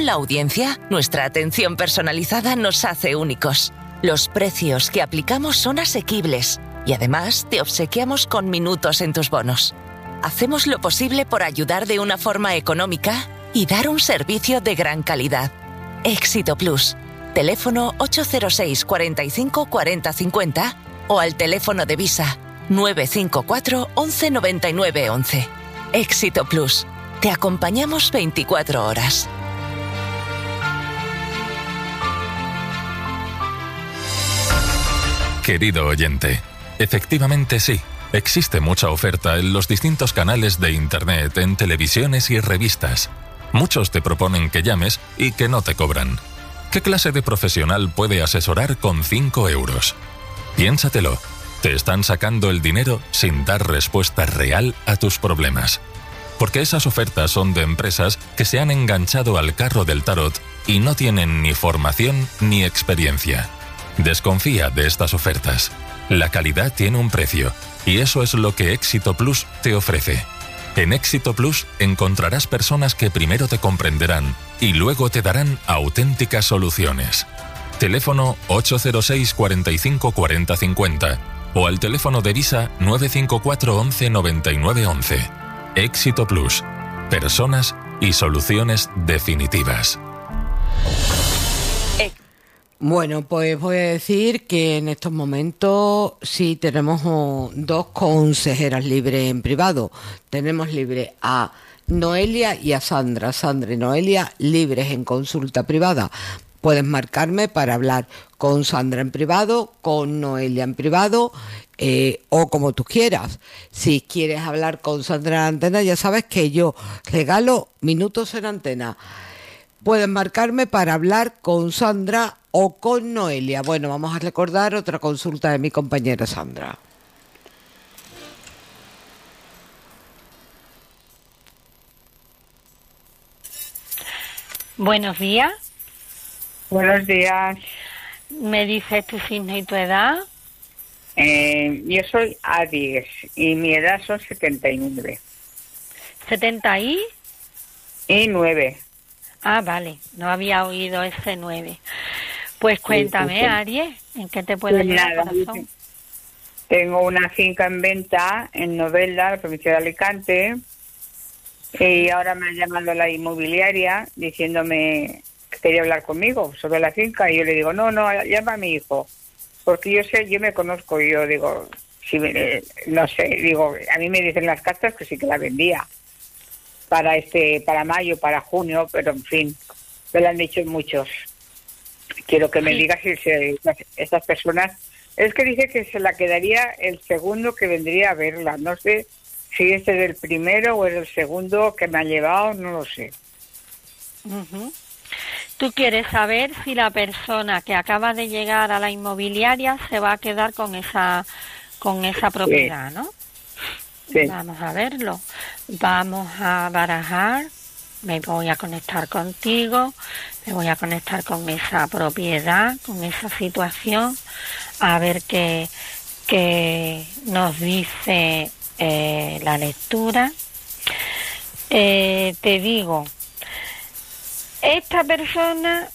con la audiencia, nuestra atención personalizada nos hace únicos. Los precios que aplicamos son asequibles y además te obsequiamos con minutos en tus bonos. Hacemos lo posible por ayudar de una forma económica y dar un servicio de gran calidad. Éxito Plus. Teléfono 806 45 40 50 o al teléfono de Visa 954 11 99 11. Éxito Plus. Te acompañamos 24 horas. Querido oyente, efectivamente sí, existe mucha oferta en los distintos canales de Internet, en televisiones y revistas. Muchos te proponen que llames y que no te cobran. ¿Qué clase de profesional puede asesorar con 5 euros? Piénsatelo, te están sacando el dinero sin dar respuesta real a tus problemas. Porque esas ofertas son de empresas que se han enganchado al carro del tarot y no tienen ni formación ni experiencia. Desconfía de estas ofertas. La calidad tiene un precio y eso es lo que Éxito Plus te ofrece. En Éxito Plus encontrarás personas que primero te comprenderán y luego te darán auténticas soluciones. Teléfono 806 45 40 50 o al teléfono de Visa 954 11 99 11. Éxito Plus. Personas y soluciones definitivas. Bueno, pues voy a decir que en estos momentos sí tenemos 2 consejeras libres en privado. Tenemos libre a Noelia y a Sandra. Sandra y Noelia libres en consulta privada. Puedes marcarme para hablar con Sandra en privado, con Noelia en privado o como tú quieras. Si quieres hablar con Sandra en antena, ya sabes que yo regalo minutos en antena. Pueden marcarme para hablar con Sandra o con Noelia. Bueno, vamos a recordar otra consulta de mi compañera Sandra. Buenos días. Buenos días. ¿Me dices tu signo y tu edad? Yo soy Aries y mi edad son 79. ¿70 y 9. Ah, vale, no había oído ese 9. Pues cuéntame, sí. Aries, ¿en qué te puedo ayudar, corazón? Tengo una finca en venta en Novelda, la provincia de Alicante, y ahora me ha llamado la inmobiliaria diciéndome que quería hablar conmigo sobre la finca, y yo le digo, no, llama a mi hijo, porque yo me conozco, yo digo, si no sé, digo, a mí me dicen las cartas que sí que la vendía para mayo, para junio, pero en fin, me lo han dicho muchos. Quiero que me digas si estas personas, es que dice que se la quedaría el segundo que vendría a verla, no sé si este es el primero o es el segundo que me ha llevado, no lo sé. Uh-huh. Tú quieres saber si la persona que acaba de llegar a la inmobiliaria se va a quedar con esa propiedad, sí. ¿No? Sí. Vamos a verlo. Vamos a barajar. Me voy a conectar contigo. Me voy a conectar con esa propiedad, con esa situación. A ver qué nos dice la lectura. Te digo, esta persona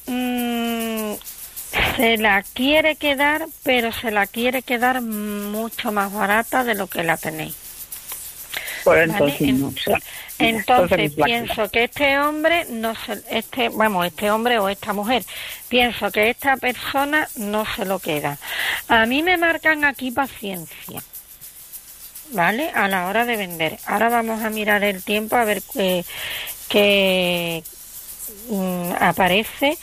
se la quiere quedar, pero se la quiere quedar mucho más barata de lo que la tenéis. Pues entonces, ¿vale? No, entonces pienso que este hombre este hombre o esta mujer, pienso que esta persona no se lo queda. A mí me marcan aquí paciencia, ¿vale? A la hora de vender. Ahora vamos a mirar el tiempo a ver qué aparece.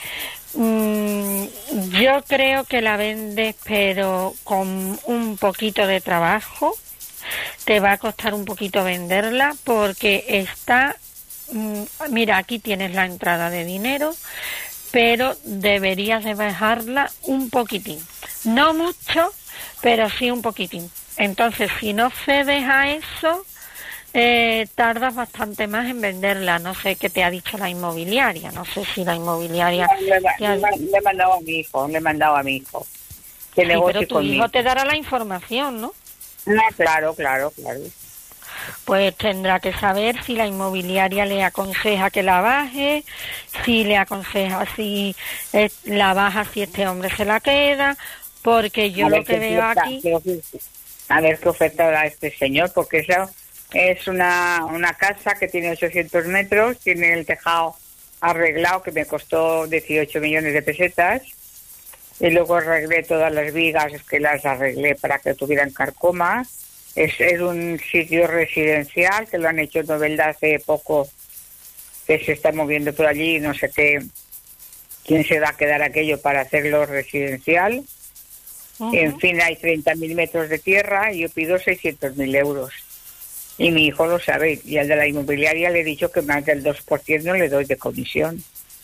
Yo creo que la vendes, pero con un poquito de trabajo. Te va a costar un poquito venderla porque está... mira, aquí tienes la entrada de dinero, pero deberías de bajarla un poquitín. No mucho, pero sí un poquitín. Entonces, si no cedes a eso, tardas bastante más en venderla. No sé qué te ha dicho la inmobiliaria. No sé si la inmobiliaria... Le he mandado a mi hijo. Que sí, pero tu hijo te dará la información, ¿no? No, claro. pues tendrá que saber si la inmobiliaria le aconseja que la baje, si le aconseja si la baja, si este hombre se la queda, porque yo lo que veo aquí... A ver qué oferta da este señor, porque eso es una casa que tiene 800 metros, tiene el tejado arreglado, que me costó 18 millones de pesetas, y luego arreglé todas las vigas, que las arreglé para que tuvieran carcoma. Es un sitio residencial que lo han hecho en Novelda hace poco, que se está moviendo por allí, no sé quién se va a quedar aquello para hacerlo residencial. En fin, hay 30.000 metros de tierra y yo pido 600.000 euros. Y mi hijo lo sabe. Y al de la inmobiliaria le he dicho que más del 2% no le doy de comisión.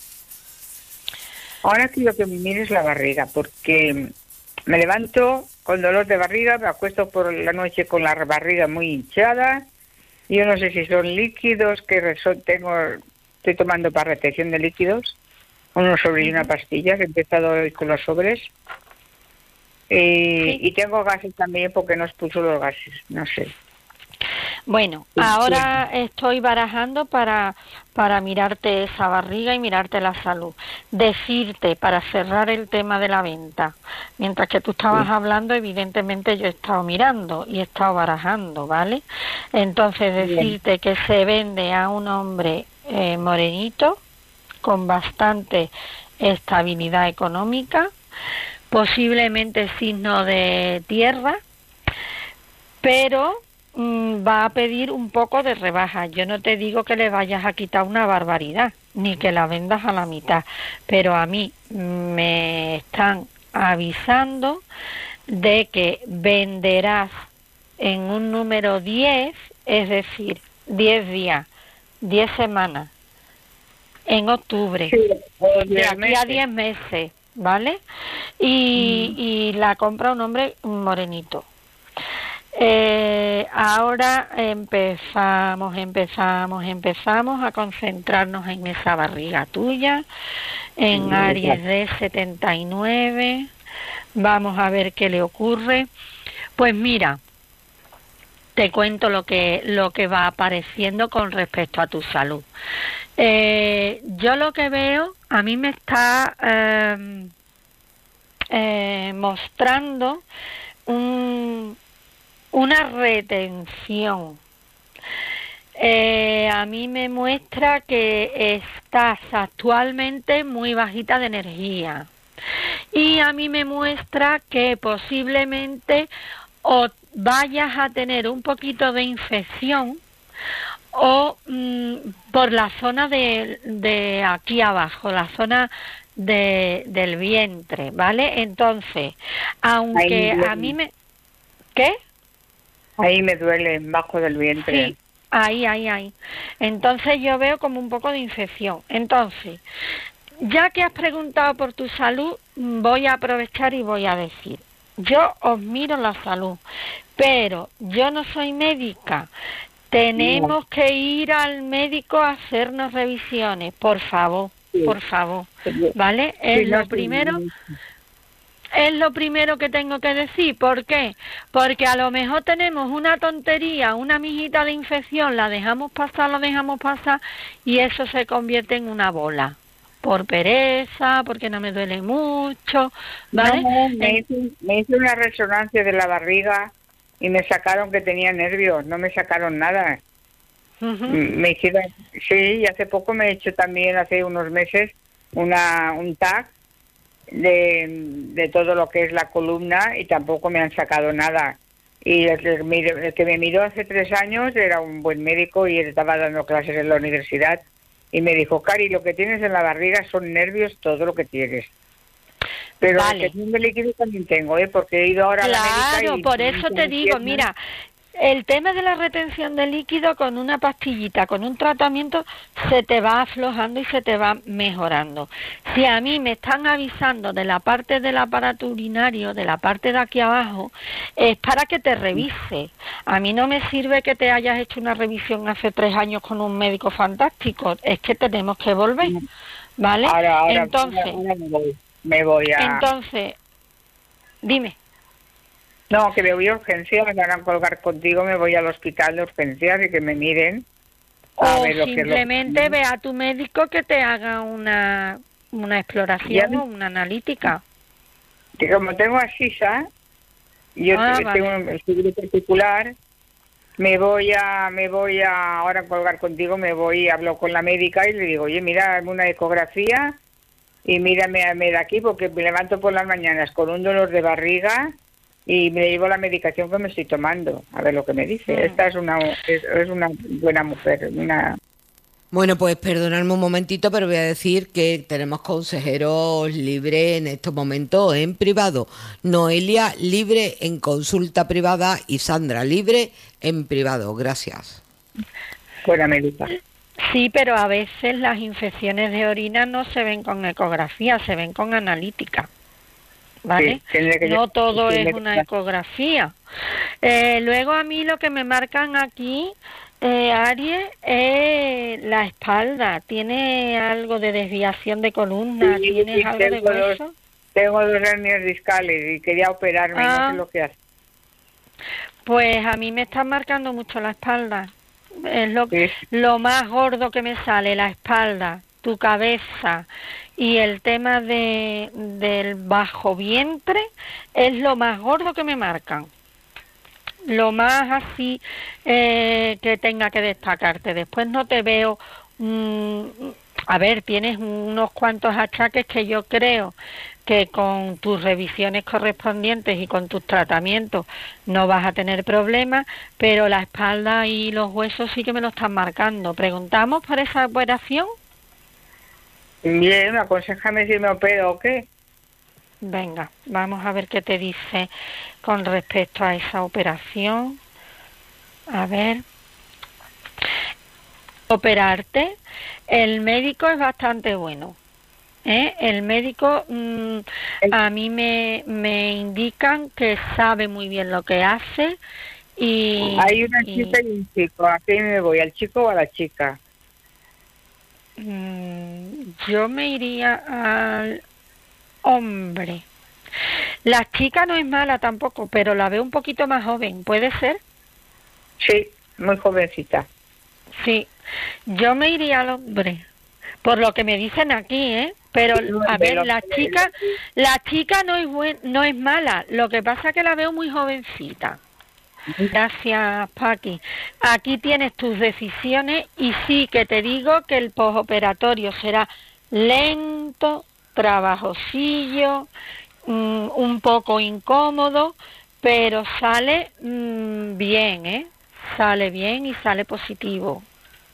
Ahora quiero que me mires la barriga, porque me levanto con dolor de barriga, me acuesto por la noche con la barriga muy hinchada. Yo no sé si son líquidos, estoy tomando para retención de líquidos, unos sobres y una pastilla, he empezado hoy con los sobres. Y tengo gases también porque no expulso los gases, no sé. Bueno, ahora estoy barajando para mirarte esa barriga y mirarte la salud. Decirte, para cerrar el tema de la venta, mientras que tú estabas hablando, evidentemente yo he estado mirando y he estado barajando, ¿vale? Entonces, decirte que se vende a un hombre morenito, con bastante estabilidad económica, posiblemente signo de tierra, pero va a pedir un poco de rebaja. Yo no te digo que le vayas a quitar una barbaridad, ni que la vendas a la mitad, pero a mí me están avisando de que venderás en un número 10, es decir, 10 días, 10 semanas, en octubre, de aquí a 10 meses. ¿Vale? Y la compra un hombre morenito. Ahora empezamos a concentrarnos en esa barriga tuya, en Aries de 79. Vamos a ver qué le ocurre. Pues mira, te cuento lo que va apareciendo con respecto a tu salud. Yo lo que veo, a mí me está mostrando una retención. A mí me muestra que estás actualmente muy bajita de energía. Y a mí me muestra que posiblemente o vayas a tener un poquito de infección o por la zona de aquí abajo, la zona del vientre, ¿vale? Entonces, aunque a mí me... ¿Qué? Ahí me duele, bajo del vientre. Sí, ahí. Entonces yo veo como un poco de infección. Entonces, ya que has preguntado por tu salud, voy a aprovechar y voy a decir, yo os miro la salud, pero yo no soy médica. Tenemos que ir al médico a hacernos revisiones, por favor, ¿vale? Es lo primero que tengo que decir. ¿Por qué? Porque a lo mejor tenemos una tontería, una mijita de infección, la dejamos pasar y eso se convierte en una bola. Por pereza, porque no me duele mucho, ¿vale? No, me hice una resonancia de la barriga y me sacaron que tenía nervios, no me sacaron nada. Me hicieron, sí, y hace poco me he hecho también, hace unos meses, un TAC de todo lo que es la columna y tampoco me han sacado nada. Y el que me miró hace 3 años era un buen médico y él estaba dando clases en la universidad y me dijo, Cari, lo que tienes en la barriga son nervios, todo lo que tienes. Pero la retención de líquido también tengo, porque he ido ahora a la médica. Claro, por eso te digo, mira, el tema de la retención de líquido con una pastillita, con un tratamiento, se te va aflojando y se te va mejorando. Si a mí me están avisando de la parte del aparato urinario, de la parte de aquí abajo, es para que te revise. A mí no me sirve que te hayas hecho una revisión hace 3 años con un médico fantástico, es que tenemos que volver, ¿vale? Ahora entonces, me voy a... Entonces, dime. No, que me voy a urgencias, me van a colgar contigo, me voy al hospital de urgencias y que me miren. A O ver lo que simplemente ve a tu médico que te haga una exploración Ya. o una analítica. Que como tengo asisa, yo tengo el seguro particular, ahora a colgar contigo, hablo con la médica y le digo, oye, mira, hazme una ecografía y mírame de aquí porque me levanto por las mañanas con un dolor de barriga y me llevo la medicación que me estoy tomando, a ver lo que me dice. Esta es una buena mujer, Bueno, pues perdonadme un momentito, pero voy a decir que tenemos consejeros libres en estos momentos en privado. Noelia libre en consulta privada y Sandra libre en privado. Gracias. buena médica. Sí, pero a veces las infecciones de orina no se ven con ecografía, se ven con analítica. ¿Vale? Sí, no todo es una ecografía. Luego a mí lo que me marcan aquí, Aries, es la espalda. ¿Tiene algo de desviación de columna? Sí, ¿Tienes algo de hueso? Tengo 2 hernias discales y quería operarme, no sé lo que hace. Pues a mí me está marcando mucho la espalda. Es lo más gordo que me sale, la espalda, tu cabeza y el tema del bajo vientre es lo más gordo que me marcan. Lo más así que tenga que destacarte. Después no te veo... a ver, tienes unos cuantos achaques que yo creo que con tus revisiones correspondientes y con tus tratamientos no vas a tener problemas, pero la espalda y los huesos sí que me lo están marcando. ¿Preguntamos por esa operación? Bien, aconsejame si me opero o qué. Venga, vamos a ver qué te dice con respecto a esa operación. A ver. Operarte, el médico es bastante bueno. El médico a mí me indican que sabe muy bien lo que hace y... Hay una chica y un chico. ¿A quién me voy? ¿Al chico o a la chica? Yo me iría al hombre. La chica no es mala tampoco, pero la veo un poquito más joven. ¿Puede ser? Sí, muy jovencita. Sí, yo me iría al hombre, por lo que me dicen aquí, Pero, a ver, la chica no es mala, lo que pasa es que la veo muy jovencita. Gracias, Paqui. Aquí tienes tus decisiones y sí que te digo que el posoperatorio será lento, trabajosillo, un poco incómodo, pero sale bien, Sale bien y sale positivo.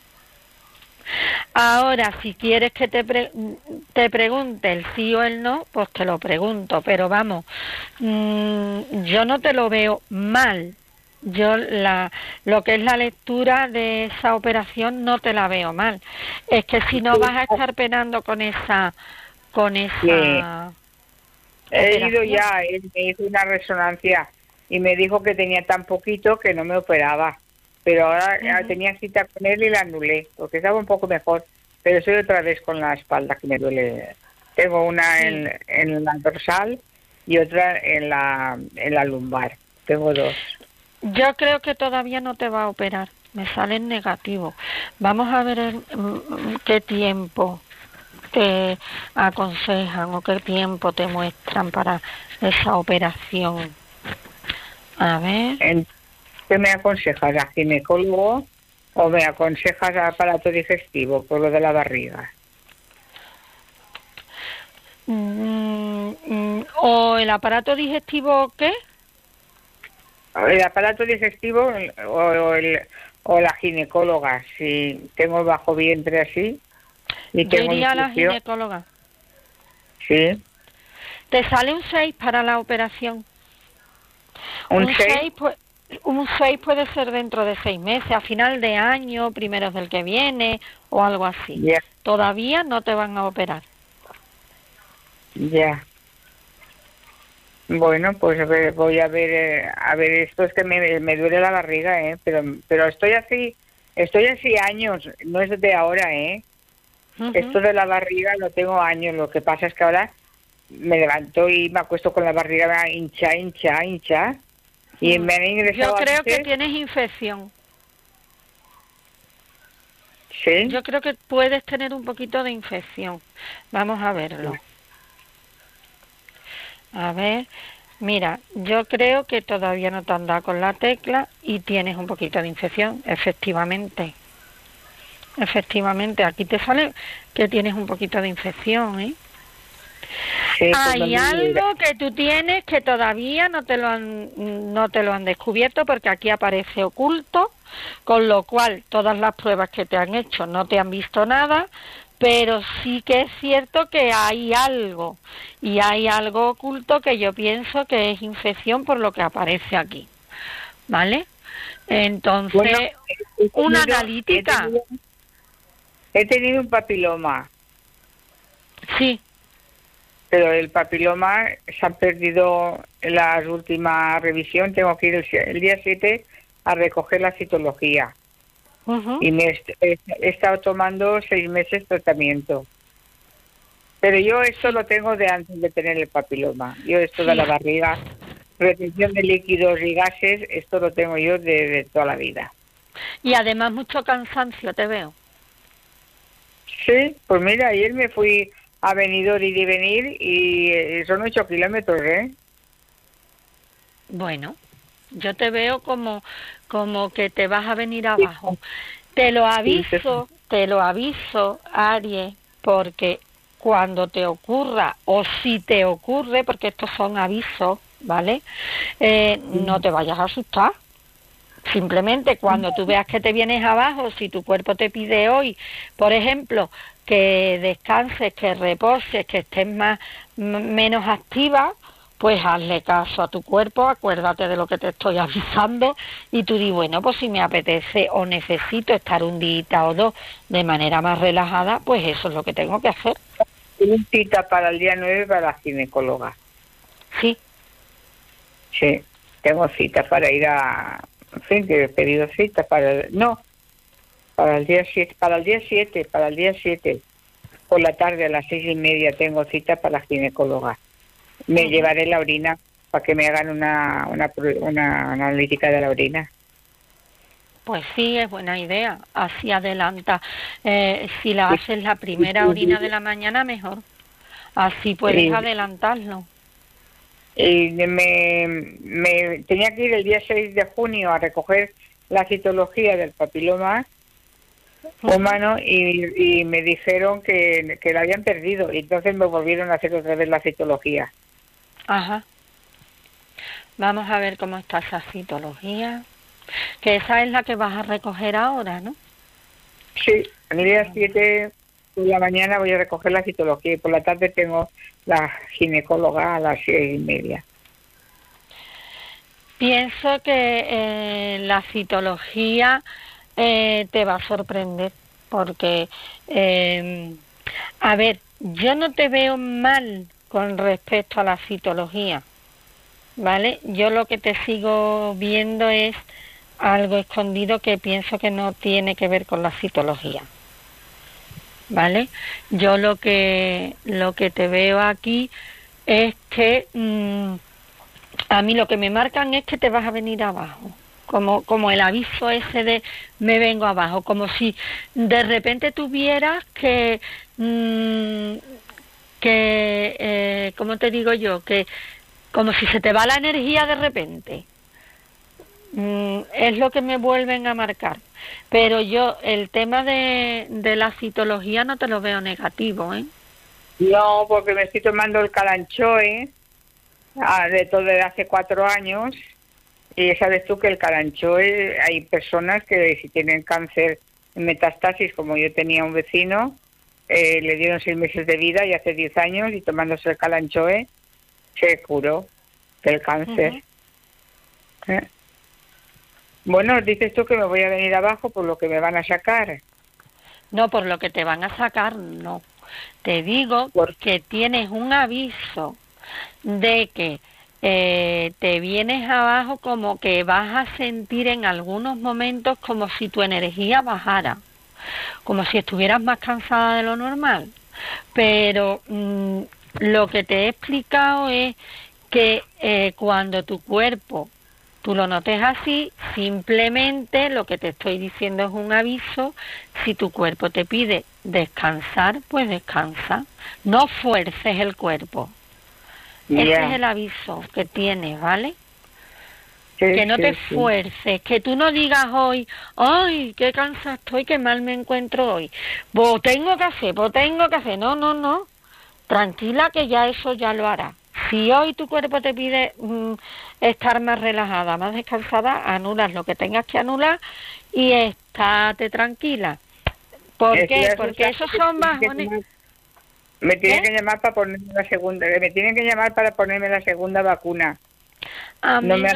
Ahora, si quieres que te pregunte el sí o el no, pues te lo pregunto, pero vamos, yo no te lo veo mal. Yo lo que es la lectura de esa operación no te la veo mal. Es que si no vas a estar penando con esa He ido ya, él me hizo una resonancia y me dijo que tenía tan poquito que no me operaba. Pero ahora tenía cita con él y la anulé, porque estaba un poco mejor. Pero estoy otra vez con la espalda que me duele. Tengo una en la dorsal y otra en la lumbar. Tengo 2. Yo creo que todavía no te va a operar. Me sale en negativo. Vamos a ver qué tiempo te aconsejan o qué tiempo te muestran para esa operación. A ver. ¿Qué me aconsejas? ¿A ginecólogo o me aconsejas a aparato digestivo por lo de la barriga? ¿O el aparato digestivo qué? El aparato digestivo o la ginecóloga, si tengo bajo vientre así. Y yo iría a la ginecóloga. Sí. Te sale un 6 para la operación. ¿Un 6? Un 6 puede ser dentro de 6 meses, a final de año, primeros del que viene, o algo así. Yeah. Todavía no te van a operar. Ya. Bueno, pues voy a ver esto es que me duele la barriga, pero estoy así años, no es de ahora, Esto de la barriga lo tengo años, lo que pasa es que ahora me levanto y me acuesto con la barriga hincha. Y me han ingresado... Yo creo que antes. tienes infección. Sí. Yo creo que puedes tener un poquito de infección. Vamos a verlo. A ver, mira, yo creo que todavía no te han dado con la tecla y tienes un poquito de infección, efectivamente. Efectivamente, aquí te sale que tienes un poquito de infección, ¿eh? Sí, Hay algo que tú tienes que todavía no te lo han descubierto, porque aquí aparece oculto, con lo cual todas las pruebas que te han hecho no te han visto nada, pero sí que es cierto que hay algo, y hay algo oculto que yo pienso que es infección por lo que aparece aquí, ¿vale? Entonces, Bueno, una analítica. He tenido un papiloma, Sí. pero el papiloma se ha perdido en la última revisión. Tengo que ir el día 7 a recoger la citología. Ujú. Y he estado tomando 6 meses tratamiento. Pero yo esto lo tengo de antes de tener el papiloma. Yo esto de la barriga, retención de líquidos y gases, esto lo tengo yo de toda la vida. Y además mucho cansancio te veo. Sí, pues mira, ayer me fui a Benidorm y de venir y son 8 kilómetros, ¿eh? Bueno, yo te veo como que te vas a venir abajo. Te lo aviso, Aries, porque cuando te ocurra, o si te ocurre, porque estos son avisos, ¿vale? No te vayas a asustar. Simplemente cuando tú veas que te vienes abajo, si tu cuerpo te pide hoy, por ejemplo, que descanses, que reposes, que estés menos activa, pues hazle caso a tu cuerpo, acuérdate de lo que te estoy avisando y tú di, bueno, pues si me apetece o necesito estar un día o dos de manera más relajada, pues eso es lo que tengo que hacer. Tengo cita para el día 9 para la ginecóloga. Sí. Sí, tengo cita para ir a... En fin, que he pedido cita para el día 7, para el día 7, por la tarde a las 6:30 tengo cita para la ginecóloga. Me llevaré la orina para que me hagan una analítica de la orina. Pues sí, es buena idea. Así adelanta. Si la haces la primera orina de la mañana, mejor. Así puedes adelantarlo. Y me tenía que ir el día 6 de junio a recoger la citología del papiloma humano y me dijeron que la habían perdido y entonces me volvieron a hacer otra vez la citología. Ajá. Vamos a ver cómo está esa citología. Que esa es la que vas a recoger ahora, ¿no? Sí, el día 7 por la mañana voy a recoger la citología y por la tarde tengo la ginecóloga a las 6:30. Pienso que la citología te va a sorprender porque, a ver, yo no te veo mal con respecto a la citología, ¿vale? Yo lo que te sigo viendo es algo escondido que pienso que no tiene que ver con la citología, ¿vale? Yo lo que te veo aquí es que a mí lo que me marcan es que te vas a venir abajo, como el aviso ese de me vengo abajo, como si de repente tuvieras que ¿cómo te digo yo? Que como si se te va la energía de repente. Es lo que me vuelven a marcar. Pero yo el tema de la citología no te lo veo negativo, ¿eh? No, porque me estoy tomando el Kalanchoe de hace 4 años y sabes tú que el Kalanchoe hay personas que si tienen cáncer en metástasis, como yo tenía un vecino, le dieron 6 meses de vida y hace 10 años y tomándose el Kalanchoe se curó del cáncer. Bueno, dices tú que me voy a venir abajo por lo que me van a sacar. No, por lo que te van a sacar, no. Te digo que tienes un aviso de que te vienes abajo, como que vas a sentir en algunos momentos como si tu energía bajara, como si estuvieras más cansada de lo normal. Pero lo que te he explicado es que cuando tu cuerpo tú lo notes así, simplemente lo que te estoy diciendo es un aviso. Si tu cuerpo te pide descansar, pues descansa. No fuerces el cuerpo. Ese es el aviso que tienes, ¿vale? Sí, que no sí, te sí. fuerces, que tú no digas hoy, ay, qué cansada estoy, qué mal me encuentro hoy. Pues tengo que hacer. No, no, no. Tranquila que ya eso ya lo hará. Si hoy tu cuerpo te pide estar más relajada, más descansada, anulas lo que tengas que anular y estate tranquila. ¿Por qué? Porque esos son bajones. Me tienen que llamar para ponerme la segunda. Me tienen que llamar para ponerme la segunda vacuna. No me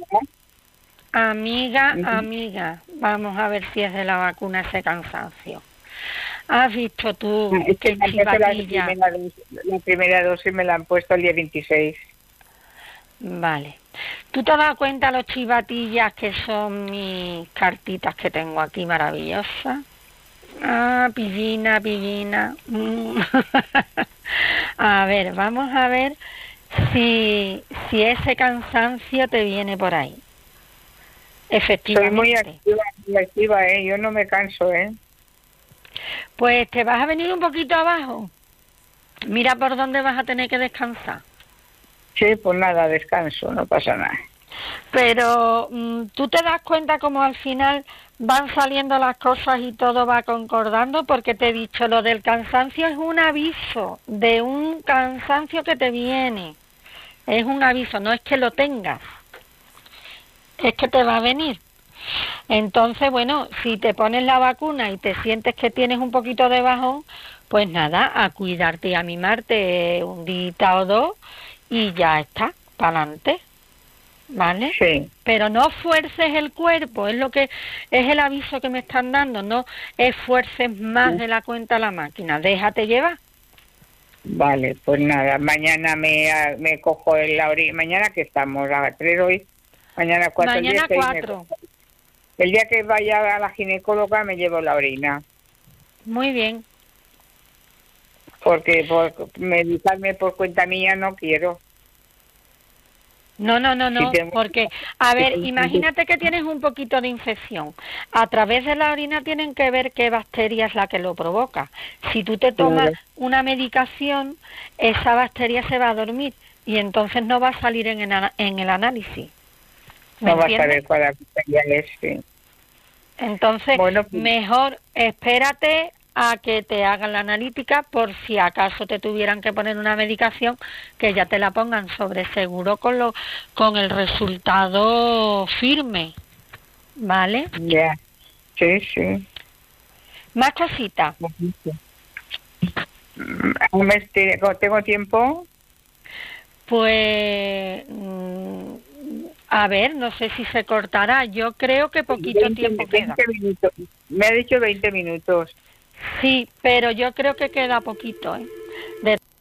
Amiga, vamos a ver si es de la vacuna ese cansancio. ¿Has visto tú que chivatilla? La primera dosis me la han puesto el día 26. Vale. ¿Tú te has dado cuenta los chivatillas que son mis cartitas que tengo aquí maravillosas? Ah, pillina. A ver, vamos a ver si ese cansancio te viene por ahí. Efectivamente. Soy muy activa, yo no me canso, Pues te vas a venir un poquito abajo. Mira por dónde vas a tener que descansar. Sí, pues nada, descanso, no pasa nada. Pero tú te das cuenta como al final van saliendo las cosas y todo va concordando, porque te he dicho, lo del cansancio es un aviso de un cansancio que te viene. Es un aviso, no es que lo tengas, es que te va a venir. Entonces, bueno, si te pones la vacuna y te sientes que tienes un poquito de bajón, pues nada, a cuidarte y a mimarte un día o dos y ya está, para adelante, ¿vale? Sí. Pero no fuerces el cuerpo, es lo que es el aviso que me están dando, no esfuerces más de la cuenta la máquina, déjate llevar. Vale, pues nada, mañana me cojo la orina. Mañana que estamos, a las 3 hoy, mañana 4. Mañana 4. El día que vaya a la ginecóloga me llevo la orina. Muy bien. Porque por medicarme por cuenta mía no quiero. No, porque, a ver, imagínate que tienes un poquito de infección. A través de la orina tienen que ver qué bacteria es la que lo provoca. Si tú te tomas una medicación, esa bacteria se va a dormir y entonces no va a salir en el análisis. No vas a saber cuál bacteria es, sí. Entonces, bueno, pues, mejor espérate a que te hagan la analítica por si acaso te tuvieran que poner una medicación, que ya te la pongan sobre seguro con el resultado firme, ¿vale? Ya, sí. Más cositas. ¿Tengo tiempo? Pues a ver, no sé si se cortará. Yo creo que poquito tiempo queda. 20 minutos. Me ha dicho 20 minutos. Sí, pero yo creo que queda poquito, ¿eh?